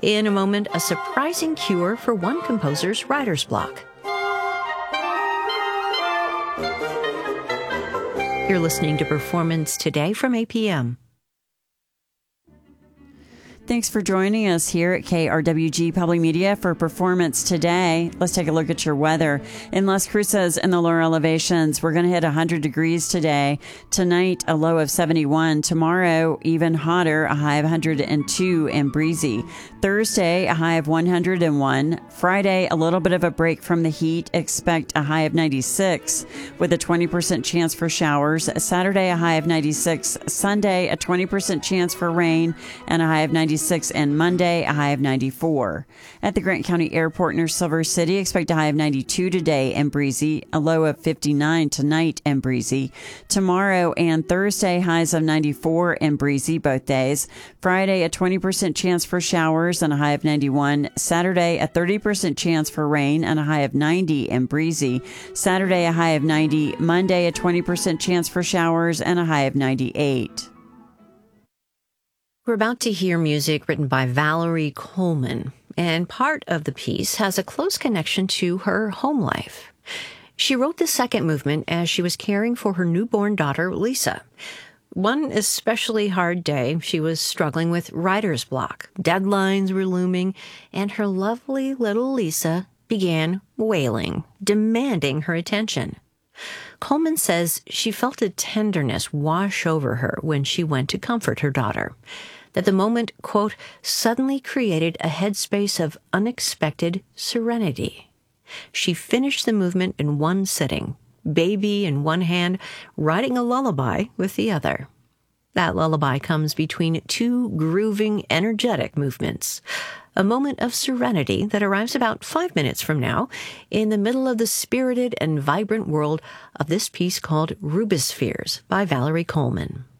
In a moment, a surprising cure for one composer's writer's block. You're listening to Performance Today from APM. Thanks for joining us here at KRWG Public Media for Performance Today. Let's take a look at your weather. In Las Cruces and the lower elevations, we're going to hit 100 degrees today. Tonight, a low of 71. Tomorrow, even hotter, a high of 102 and breezy. Thursday, a high of 101. Friday, a little bit of a break from the heat. Expect a high of 96 with a 20% chance for showers. Saturday, a high of 96. Sunday, a 20% chance for rain and a high of 96. And Monday, a high of 94. At the Grant County Airport near Silver City, expect a high of 92 today and breezy, a low of 59 tonight and breezy. Tomorrow and Thursday, highs of 94 and breezy both days. Friday, a 20% chance for showers and a high of 91. Saturday, a 30% chance for rain and a high of 90 and breezy. Saturday, a high of 90. Monday, a 20% chance for showers and a high of 98. We're about to hear music written by Valerie Coleman, and part of the piece has a close connection to her home life. She wrote the second movement as she was caring for her newborn daughter, Lisa. One especially hard day, she was struggling with writer's block. Deadlines were looming, and her lovely little Lisa began wailing, demanding her attention. Coleman says she felt a tenderness wash over her when she went to comfort her daughter, that the moment, quote, suddenly created a headspace of unexpected serenity. She finished the movement in one sitting, baby in one hand, writing a lullaby with the other. That lullaby comes between two grooving, energetic movements. A moment of serenity that arrives about 5 minutes from now in the middle of the spirited and vibrant world of this piece called Rubispheres by Valerie Coleman.